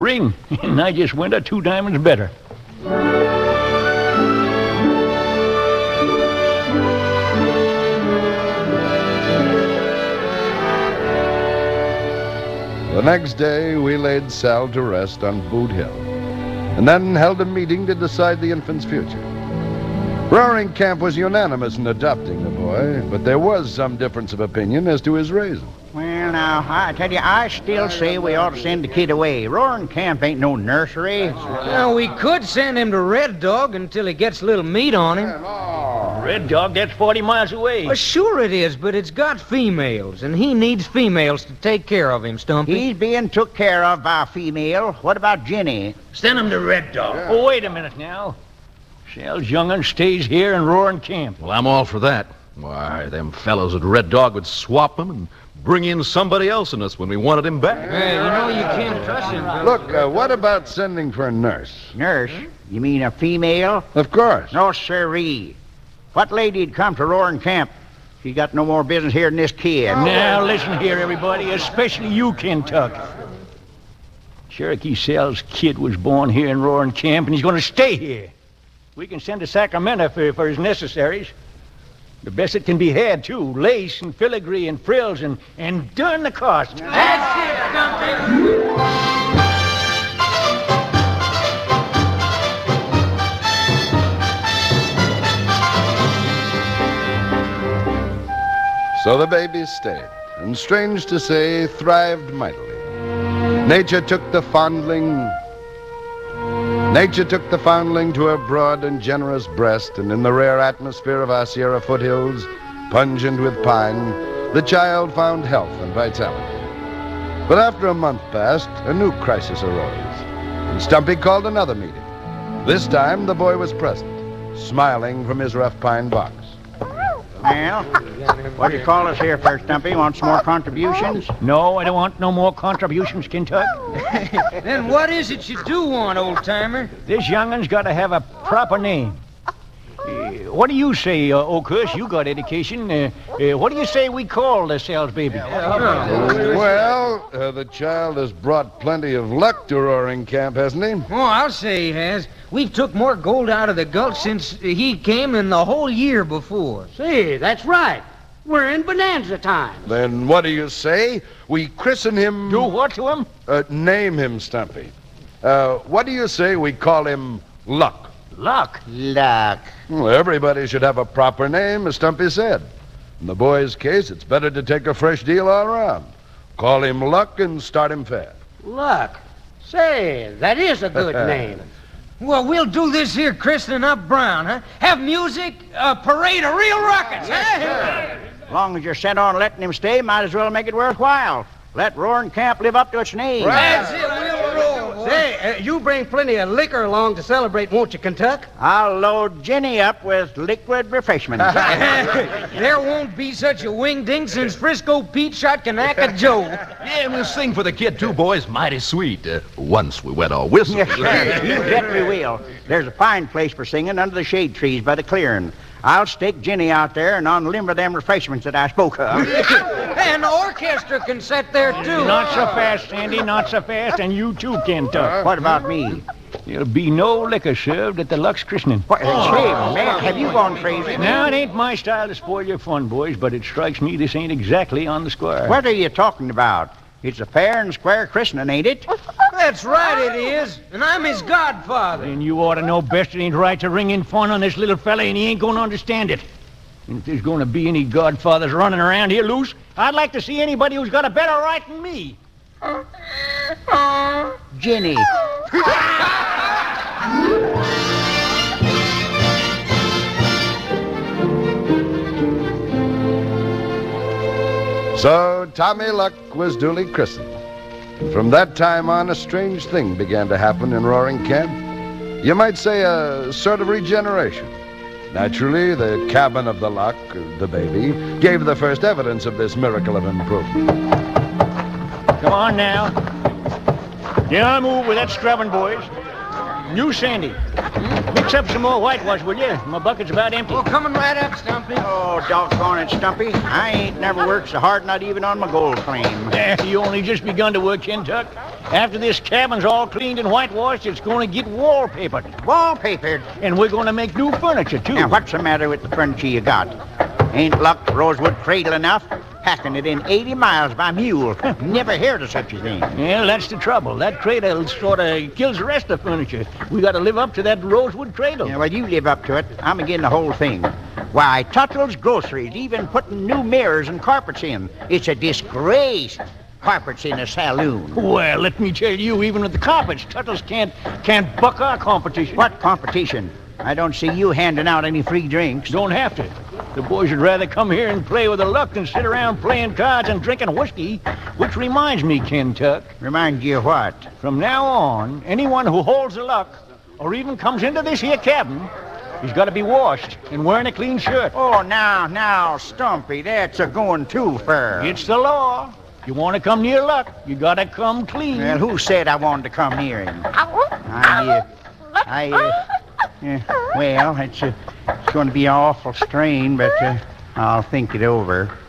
ring, and I just went 2 diamonds better. The next day, we laid Sal to rest on Boot Hill, and then held a meeting to decide the infant's future. Roaring Camp was unanimous in adopting the boy, but there was some difference of opinion as to his raising. Well, now, I tell you, I still say we ought to send the kid away. Roaring Camp ain't no nursery. Well, we could send him to Red Dog until he gets a little meat on him. Red Dog, that's 40 miles away. Well, sure it is, but it's got females, and he needs females to take care of him, Stumpy. He's being took care of by a female. What about Jenny? Send him to Red Dog. Oh, wait a minute now. Sal's young'un stays here in Roaring Camp. Well, I'm all for that. Why, them fellows at Red Dog would swap him and bring in somebody else in us when we wanted him back. Hey, you know you can't trust him. Look, what about sending for a nurse? Nurse? You mean a female? Of course. No, sirree. What lady'd come to Roaring Camp? She got no more business here than this kid. Now, listen here, everybody, especially you, Kentucky. Cherokee Sal's kid was born here in Roaring Camp, and he's going to stay here. We can send to Sacramento for his necessaries. The best it can be had, too. Lace and filigree and frills and darn the cost. That's it, Stumpy. So the baby stayed, and strange to say, thrived mightily. Nature took the foundling to her broad and generous breast, and in the rare atmosphere of our Sierra foothills, pungent with pine, the child found health and vitality. But after a month passed, a new crisis arose, and Stumpy called another meeting. This time, the boy was present, smiling from his rough pine box. Well, what do you call us here for, Stumpy? Want some more contributions? No, I don't want no more contributions, Kentucky. Then what is it you do want, old-timer? This young'un's got to have a proper name. What do you say, Oakhurst? You got education. What do you say we call the Sal's baby? Well, the child has brought plenty of luck to Roaring Camp, hasn't he? Oh, I'll say he has. We've took more gold out of the gulch since he came than the whole year before. See, that's right. We're in bonanza time. Then what do you say? We christen him... Do what to him? Name him, Stumpy. What do you say we call him Luck? Luck. Luck. Well, everybody should have a proper name, as Stumpy said. In the boy's case, it's better to take a fresh deal all around. Call him Luck and start him fair. Luck. Say, that is a good name. Well, we'll do this here christening up Brown, huh? Have music, a parade of real rockets, huh? As long as you're set on letting him stay, might as well make it worthwhile. Let Roaring Camp live up to its name. That's it, we'll roll. Say, you bring plenty of liquor along to celebrate, won't you, Kentucky? I'll load Jenny up with liquid refreshments. There won't be such a wingding since Frisco Pete shot Kanaka Joe. Yeah, we'll sing for the kid, too, boys. Mighty sweet. Once we wet our whistles. Yes, sir. You bet we will. There's a fine place for singing under the shade trees by the clearing. I'll stake Jenny out there and unlimber them refreshments that I spoke of. And the orchestra can sit there, too. Not so fast, Sandy, not so fast, and you too, Kentucky. What about me? There'll be no liquor served at the Luck's christening. What? Say, man, have you gone crazy? Now, it ain't my style to spoil your fun, boys, but it strikes me this ain't exactly on the square. What are you talking about? It's a fair and square christening, ain't it? That's right, it is. And I'm his godfather. And you ought to know best it ain't right to ring in fun on this little fella, and he ain't going to understand it. And if there's going to be any godfathers running around here loose, I'd like to see anybody who's got a better right than me. Jenny. So Tommy Luck was duly christened. And from that time on, a strange thing began to happen in Roaring Camp. You might say a sort of regeneration. Naturally, the cabin of the Luck, the baby, gave the first evidence of this miracle of improvement. Come on now. Yeah, I'll move with that scrubbing, boys. You, Sandy. Mix up some more whitewash, will you? My bucket's about empty. Well, coming right up, Stumpy. Oh, doggone it, Stumpy. I ain't never worked so hard, not even on my gold claim. You only just begun to work, Kentuck. After this cabin's all cleaned and whitewashed, it's going to get wallpapered. Wallpapered. And we're going to make new furniture, too. Now, what's the matter with the furniture you got? Ain't luck rosewood cradle enough? Packing it in 80 miles by mule. Never heard of such a thing. Yeah, that's the trouble. That cradle sort of kills the rest of the furniture. We got to live up to that rosewood cradle. Yeah, well, you live up to it. I'm again the whole thing. Why, Tuttle's Groceries, even putting new mirrors and carpets in. It's a disgrace. Carpets in a saloon. Well, let me tell you, even with the carpets, Tuttle's can't buck our competition. What competition? I don't see you handing out any free drinks. Don't have to. The boys would rather come here and play with the luck than sit around playing cards and drinking whiskey. Which reminds me, Kentuck. Remind you of what? From now on, anyone who holds the luck or even comes into this here cabin, he's got to be washed and wearing a clean shirt. Oh, now, Stumpy, that's a going too far. It's the law. You want to come near luck, you got to come clean. Well, who said I wanted to come near him? Well, it's going to be an awful strain, but I'll think it over.